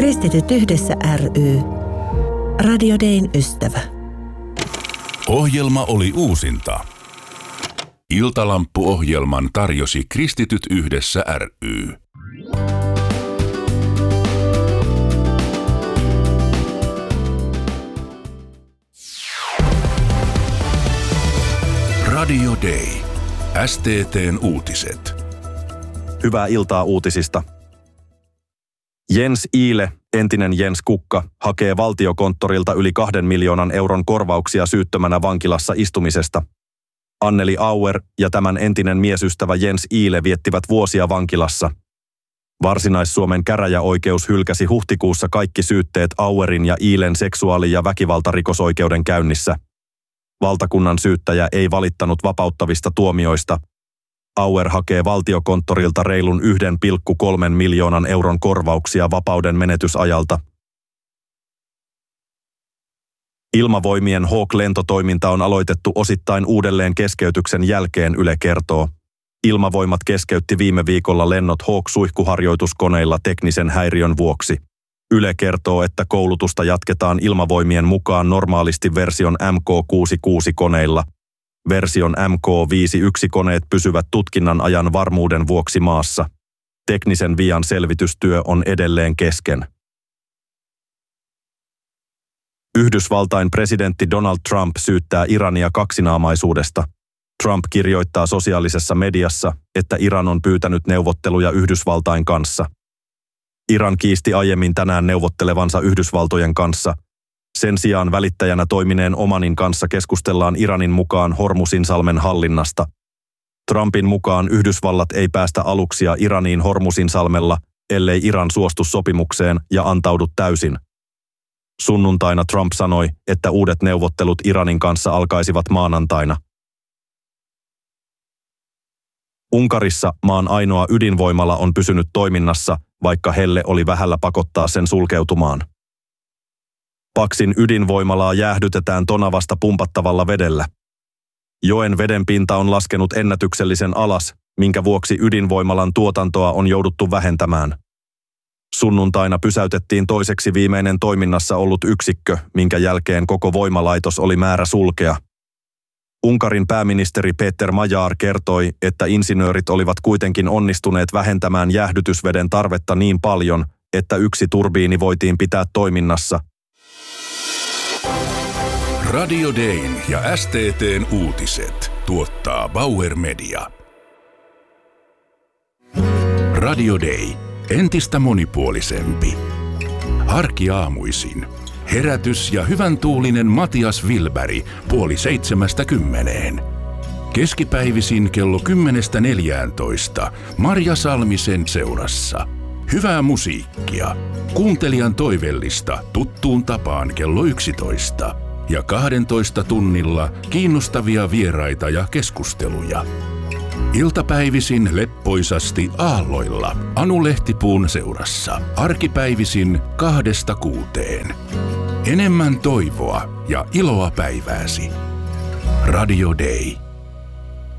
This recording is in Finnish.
Kristityt yhdessä ry. Radio Dayn ystävä. Ohjelma oli uusinta. Iltalamppu-ohjelman tarjosi Kristityt yhdessä ry. Radio Day. STT:n uutiset. Hyvää iltaa uutisista. Jens Iile, entinen Jens Kukka, hakee valtiokonttorilta yli 2 miljoonan euron korvauksia syyttömänä vankilassa istumisesta. Anneli Auer ja tämän entinen miesystävä Jens Iile viettivät vuosia vankilassa. Varsinais-Suomen käräjäoikeus hylkäsi huhtikuussa kaikki syytteet Auerin ja Iilen seksuaali- ja väkivaltarikosoikeuden käynnissä. Valtakunnan syyttäjä ei valittanut vapauttavista tuomioista. Auer hakee valtiokonttorilta reilun 1,3 miljoonan euron korvauksia vapauden menetysajalta. Ilmavoimien Hawk-lentotoiminta on aloitettu osittain uudelleen keskeytyksen jälkeen, Yle kertoo. Ilmavoimat keskeytti viime viikolla lennot Hawk-suihkuharjoituskoneilla teknisen häiriön vuoksi. Yle kertoo, että koulutusta jatketaan Ilmavoimien mukaan normaalisti version MK-66-koneilla. Version MK-51-koneet pysyvät tutkinnan ajan varmuuden vuoksi maassa. Teknisen vian selvitystyö on edelleen kesken. Yhdysvaltain presidentti Donald Trump syyttää Irania kaksinaamaisuudesta. Trump kirjoittaa sosiaalisessa mediassa, että Iran on pyytänyt neuvotteluja Yhdysvaltain kanssa. Iran kiisti aiemmin tänään neuvottelevansa Yhdysvaltojen kanssa. Sen sijaan välittäjänä toimineen Omanin kanssa keskustellaan Iranin mukaan Hormuzinsalmen hallinnasta. Trumpin mukaan Yhdysvallat ei päästä aluksia Iraniin Hormuzinsalmella, ellei Iran suostu sopimukseen ja antaudu täysin. Sunnuntaina Trump sanoi, että uudet neuvottelut Iranin kanssa alkaisivat maanantaina. Unkarissa maan ainoa ydinvoimala on pysynyt toiminnassa, vaikka helle oli vähällä pakottaa sen sulkeutumaan. Paksin ydinvoimalaa jäähdytetään Tonavasta pumpattavalla vedellä. Joen vedenpinta on laskenut ennätyksellisen alas, minkä vuoksi ydinvoimalan tuotantoa on jouduttu vähentämään. Sunnuntaina pysäytettiin toiseksi viimeinen toiminnassa ollut yksikkö, minkä jälkeen koko voimalaitos oli määrä sulkea. Unkarin pääministeri Péter Majár kertoi, että insinöörit olivat kuitenkin onnistuneet vähentämään jäähdytysveden tarvetta niin paljon, että yksi turbiini voitiin pitää toiminnassa. Radio Dayn ja STT:n uutiset tuottaa Bauer Media. Radio Day. Entistä monipuolisempi. Arkiaamuisin. Herätys ja hyvän tuulinen Matias Wilberg 6:30. Keskipäivisin kello 10:14 Marja Salmisen seurassa. Hyvää musiikkia. Kuuntelijan toivellista tuttuun tapaan kello 11. Ja 12 tunnilla kiinnostavia vieraita ja keskusteluja. Iltapäivisin leppoisasti aalloilla Anu Lehtipuun seurassa. Arkipäivisin 2-6. Enemmän toivoa ja iloa päivääsi. Radio Day.